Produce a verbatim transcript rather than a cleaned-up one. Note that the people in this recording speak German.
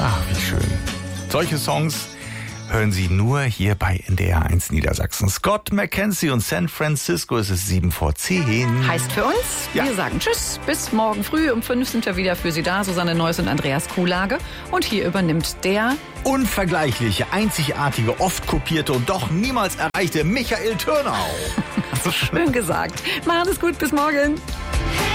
Ach, wie schön. Solche Songs hören Sie nur hier bei N D R eins Niedersachsen. Scott McKenzie und San Francisco, es ist sieben vor zehn. Heißt für uns, Ja. wir sagen Tschüss, bis morgen früh um fünf sind wir wieder für Sie da. Susanne Neuss und Andreas Kuhlage. Und hier übernimmt der... Unvergleichliche, einzigartige, oft kopierte und doch niemals erreichte Michael Türnau. So schön gesagt. Machen Sie es gut, bis morgen.